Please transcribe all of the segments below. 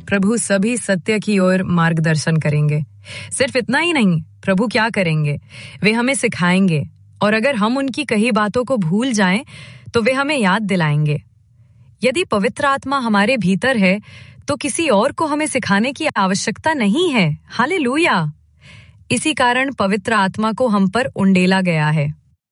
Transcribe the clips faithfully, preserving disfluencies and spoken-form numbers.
प्रभु सभी सत्य की ओर मार्गदर्शन करेंगे। सिर्फ इतना ही नहीं, प्रभु क्या करेंगे, वे हमें सिखाएंगे, और अगर हम उनकी कही बातों को भूल जाएं तो वे हमें याद दिलाएंगे। यदि पवित्र आत्मा हमारे भीतर है तो किसी और को हमें सिखाने की आवश्यकता नहीं है। हालेलुया। इसी कारण पवित्र आत्मा को हम पर उंडेला गया है।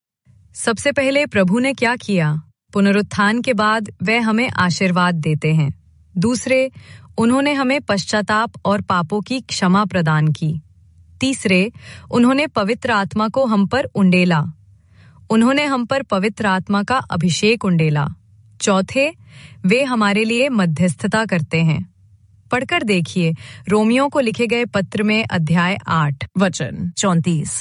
सबसे पहले प्रभु ने क्या किया? पुनरुत्थान के बाद वह हमें आशीर्वाद देते हैं। दूसरे, उन्होंने हमें पश्चाताप और पापों की क्षमा प्रदान की। तीसरे, उन्होंने पवित्र आत्मा को हम पर उंडेला। उन्होंने हम पर पवित्र आत्मा का अभिषेक उंडेला। चौथे, वे हमारे लिए मध्यस्थता करते हैं। पढ़कर देखिए रोमियो को लिखे गए पत्र में अध्याय आठ वचन चौंतीस।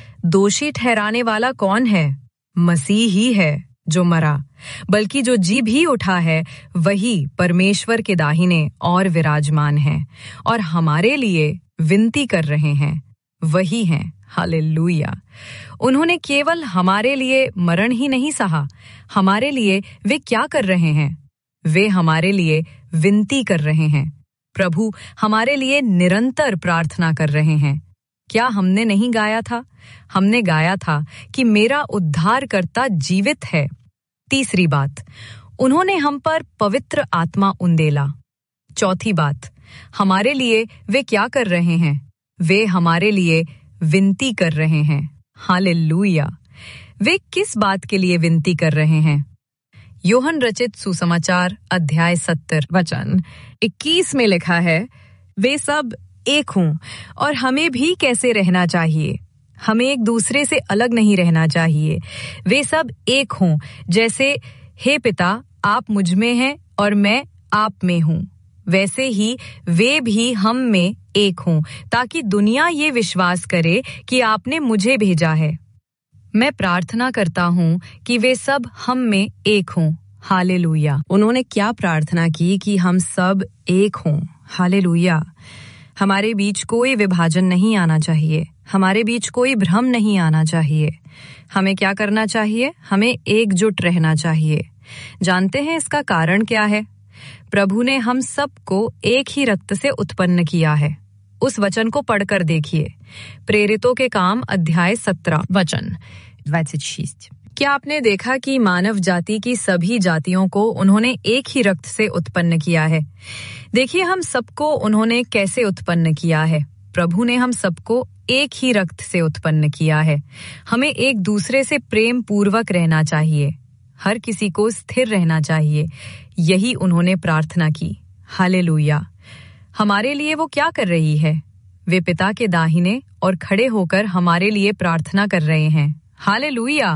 दोषी ठहराने वाला कौन है? मसीह ही है जो मरा, बल्कि जो जी भी उठा है वही परमेश्वर के दाहिने और विराजमान है और हमारे लिए विनती कर रहे हैं। वही हैं। हालेलुया। उन्होंने केवल हमारे लिए मरण ही नहीं सहा, हमारे लिए वे क्या कर रहे हैं? वे हमारे लिए विनती कर रहे हैं। प्रभु हमारे लिए निरंतर प्रार्थना कर रहे हैं। क्या हमने नहीं गाया था? हमने गाया था कि मेरा उद्धारकर्ता जीवित है। तीसरी बात, उन्होंने हम पर पवित्र आत्मा उंडेला। चौथी बात, हमारे लिए वे क्या कर रहे हैं? वे हमारे लिए विनती कर रहे हैं। हालेलुया। वे किस बात के लिए विनती कर रहे हैं? यूहन्ना रचित सुसमाचार अध्याय सत्तर वचन इक्कीस में लिखा है, वे सब एक हों और हमें भी कैसे रहना चाहिए। हमें एक दूसरे से अलग नहीं रहना चाहिए। वे सब एक हों, जैसे हे पिता आप मुझ में हैं और मैं आप में हूँ, वैसे ही वे भी हम में एक हों, ताकि दुनिया ये विश्वास करे कि आपने मुझे भेजा है। मैं प्रार्थना करता हूँ कि वे सब हम में एक हों। हालेलुया। उन्होंने क्या प्रार्थना की? कि हम सब एक हों। हालेलुया। हमारे बीच कोई विभाजन नहीं आना चाहिए, हमारे बीच कोई भ्रम नहीं आना चाहिए। हमें क्या करना चाहिए? हमें एकजुट रहना चाहिए। जानते हैं इसका कारण क्या है? प्रभु ने हम सबको एक ही रक्त से उत्पन्न किया है। उस वचन को पढ़कर देखिए, प्रेरितों के काम अध्याय सत्रह वचन छब्बीस। क्या आपने देखा कि मानव जाति की सभी जातियों को उन्होंने एक ही रक्त से उत्पन्न किया है? देखिए हम सबको उन्होंने कैसे उत्पन्न किया है। प्रभु ने हम सबको एक ही रक्त से उत्पन्न किया है। हमें एक दूसरे से प्रेम पूर्वक रहना चाहिए, हर किसी को स्थिर रहना चाहिए। यही उन्होंने प्रार्थना की। हालेलुया। हमारे लिए वो क्या कर रही है? वे पिता के दाहिने और खड़े होकर हमारे लिए प्रार्थना कर रहे हैं। हालेलुया।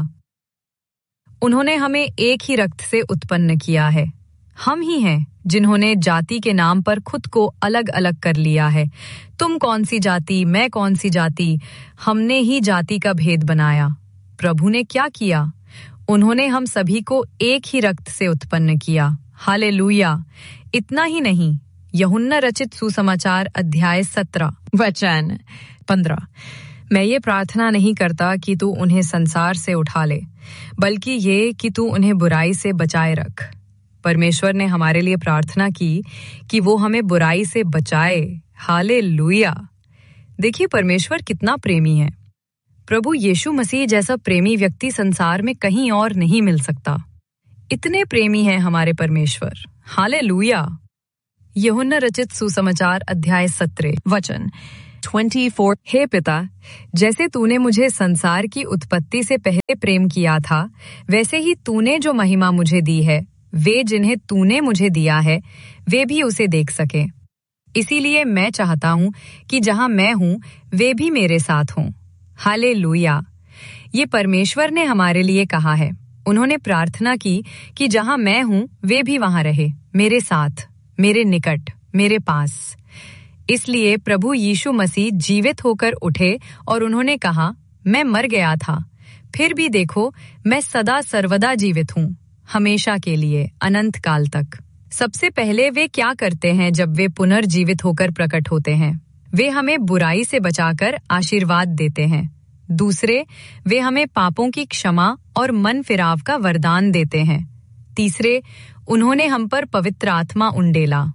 उन्होंने हमें एक ही रक्त से उत्पन्न किया है। हम ही हैं जिन्होंने जाति के नाम पर खुद को अलग अलग कर लिया है। तुम कौन सी जाति, मैं कौन सी जाति, हमने ही जाति का भेद बनाया। प्रभु ने क्या किया? उन्होंने हम सभी को एक ही रक्त से उत्पन्न किया। हालेलुया। इतना ही नहीं, यूहन्ना रचित सुसमाचार अध्याय सत्रह वचन पंद्रह। मैं ये प्रार्थना नहीं करता कि तू उन्हें संसार से उठा ले, बल्कि ये कि तू उन्हें बुराई से बचाए रख। परमेश्वर ने हमारे लिए प्रार्थना की कि वो हमें बुराई से बचाए। हालेलुया। देखिए परमेश्वर कितना प्रेमी है। प्रभु यीशु मसीह जैसा प्रेमी व्यक्ति संसार में कहीं और नहीं मिल सकता। इतने प्रेमी हैं हमारे परमेश्वर। हालेलुया। यूहन्ना रचित सुसमाचार अध्याय सत्रह वचन चौबीस। हे पिता, जैसे तूने मुझे संसार की उत्पत्ति से पहले प्रेम किया था, वैसे ही तूने जो महिमा मुझे दी है, वे जिन्हें तूने मुझे दिया है वे भी उसे देख सके। इसीलिए मैं चाहता हूँ कि जहाँ मैं हूँ वे भी मेरे साथ हों। हालेलुया। ये परमेश्वर ने हमारे लिए कहा है। उन्होंने प्रार्थना की कि जहाँ मैं हूँ वे भी वहाँ रहे, मेरे साथ, मेरे निकट, मेरे पास। इसलिए प्रभु यीशु मसीह जीवित होकर उठे और उन्होंने कहा, मैं मर गया था, फिर भी देखो मैं सदा सर्वदा जीवित हूँ, हमेशा के लिए, अनंत काल तक। सबसे पहले वे क्या करते हैं जब वे पुनर्जीवित होकर प्रकट होते हैं? वे हमें बुराई से बचाकर आशीर्वाद देते हैं। दूसरे, वे हमें पापों की क्षमा और मन फिराव का वरदान देते हैं। तीसरे, उन्होंने हम पर पवित्र आत्मा उंडेला।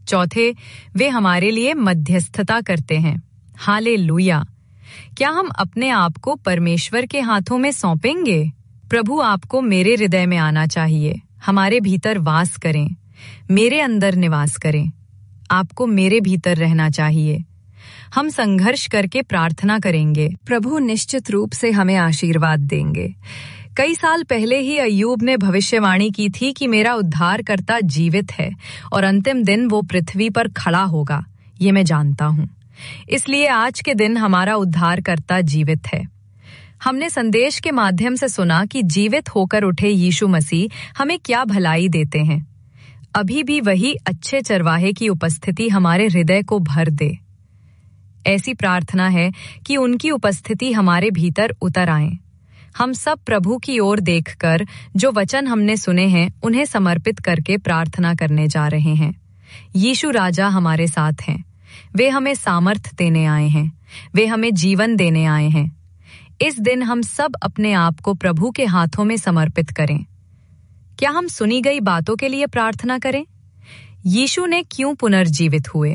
चौथे, वे हमारे लिए मध्यस्थता करते हैं। हालेलुया। क्या हम अपने आप को परमेश्वर के हाथों में सौंपेंगे? प्रभु, आपको मेरे हृदय में आना चाहिए, हमारे भीतर वास करें, मेरे अंदर निवास करें। आपको मेरे भीतर रहना चाहिए। हम संघर्ष करके प्रार्थना करेंगे, प्रभु निश्चित रूप से हमें आशीर्वाद देंगे। कई साल पहले ही अय्यूब ने भविष्यवाणी की थी कि मेरा उद्धारकर्ता जीवित है और अंतिम दिन वो पृथ्वी पर खड़ा होगा। ये मैं जानता हूँ। इसलिए आज के दिन हमारा उद्धारकर्ता जीवित है। हमने संदेश के माध्यम से सुना कि जीवित होकर उठे यीशु मसीह हमें क्या भलाई देते हैं। अभी भी वही अच्छे चरवाहे की उपस्थिति हमारे हृदय को भर दे। ऐसी प्रार्थना है कि उनकी उपस्थिति हमारे भीतर उतर आए। हम सब प्रभु की ओर देखकर जो वचन हमने सुने हैं उन्हें समर्पित करके प्रार्थना करने जा रहे हैं। यीशु राजा हमारे साथ हैं। वे हमें सामर्थ देने आए हैं। वे हमें जीवन देने आए हैं। इस दिन हम सब अपने आप को प्रभु के हाथों में समर्पित करें। क्या हम सुनी गई बातों के लिए प्रार्थना करें? यीशु ने क्यों पुनर्जीवित हुए?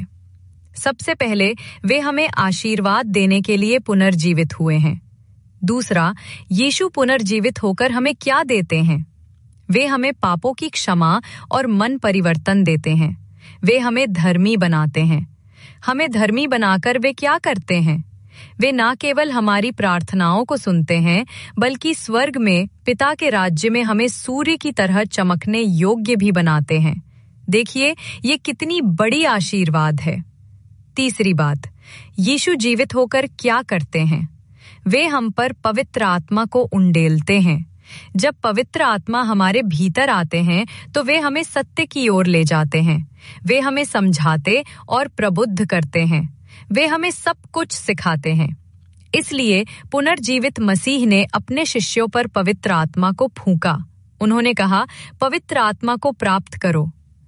सबसे पहले वे हमें आशीर्वाद देने के लिए पुनर्जीवित हुए हैं। दूसरा, यीशु पुनर्जीवित होकर हमें क्या देते हैं? वे हमें पापों की क्षमा और मन परिवर्तन देते हैं। वे हमें धर्मी बनाते हैं। हमें धर्मी बनाकर वे क्या करते हैं? वे न केवल हमारी प्रार्थनाओं को सुनते हैं, बल्कि स्वर्ग में पिता के राज्य में हमें सूर्य की तरह चमकने योग्य भी बनाते हैं। देखिए, ये कितनी बड़ी आशीर्वाद है। तीसरी बात, यीशु जीवित होकर क्या करते हैं? वे हम पर पवित्र आत्मा को उंडेलते हैं। जब पवित्र आत्मा हमारे भीतर आते हैं तो वे हमें सत्य की ओर ले जाते हैं। वे हमें समझाते और प्रबुद्ध करते हैं। वे हमें सब कुछ सिखाते हैं। इसलिए पुनर्जीवित मसीह ने अपने शिष्यों पर पवित्र आत्मा को फूंका। उन्होंने कहा, पवित्र आत्मा को प्राप्त करो।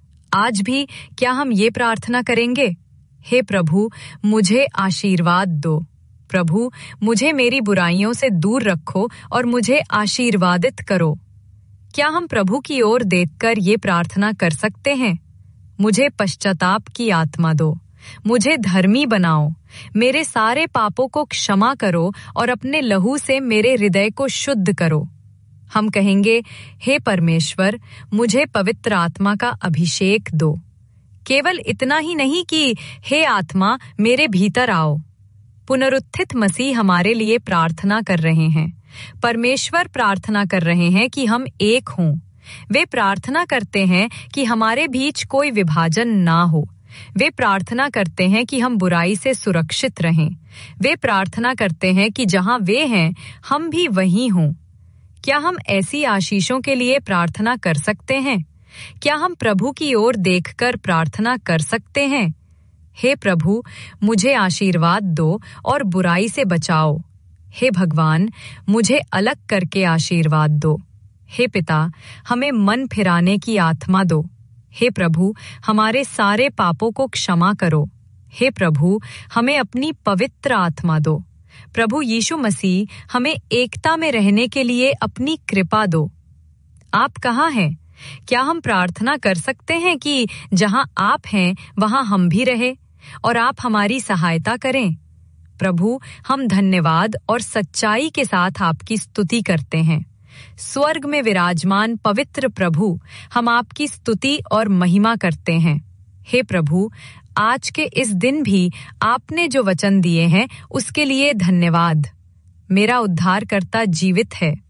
आज भी क्या हम ये प्रार्थना करेंगे? हे प्रभु, मुझे आशीर्वाद दो। प्रभु, मुझे मेरी बुराइयों से दूर रखो और मुझे आशीर्वादित करो। क्या हम प्रभु की ओर देखकर ये प्रार्थना कर सकते हैं? मुझे पश्चाताप की आत्मा दो, मुझे धर्मी बनाओ, मेरे सारे पापों को क्षमा करो और अपने लहू से मेरे हृदय को शुद्ध करो। हम कहेंगे, हे परमेश्वर, मुझे पवित्र आत्मा का अभिषेक दो। केवल इतना ही नहीं कि हे आत्मा मेरे भीतर आओ। पुनरुत्थित मसीह हमारे लिए प्रार्थना कर रहे हैं। परमेश्वर प्रार्थना कर रहे हैं कि हम एक हों। वे प्रार्थना करते हैं कि हमारे बीच कोई विभाजन ना हो। वे प्रार्थना करते हैं कि हम बुराई से सुरक्षित रहें। वे प्रार्थना करते हैं कि जहां वे हैं हम भी वहीं हों। क्या हम ऐसी आशीषों के लिए प्रार्थना कर सकते हैं? क्या हम प्रभु की ओर देखकर प्रार्थना कर सकते हैं? हे प्रभु, मुझे आशीर्वाद दो और बुराई से बचाओ। हे भगवान, मुझे अलग करके आशीर्वाद दो। हे पिता, हमें मन फिराने की आत्मा दो। हे प्रभु, हमारे सारे पापों को क्षमा करो। हे प्रभु, हमें अपनी पवित्र आत्मा दो। प्रभु यीशु मसीह, हमें एकता में रहने के लिए अपनी कृपा दो। आप कहाँ हैं? क्या हम प्रार्थना कर सकते हैं कि जहां आप हैं वहां हम भी रहे और आप हमारी सहायता करें? प्रभु, हम धन्यवाद और सच्चाई के साथ आपकी स्तुति करते हैं। स्वर्ग में विराजमान पवित्र प्रभु, हम आपकी स्तुति और महिमा करते हैं। हे प्रभु, आज के इस दिन भी आपने जो वचन दिए हैं उसके लिए धन्यवाद। मेरा उद्धारकर्ता जीवित है।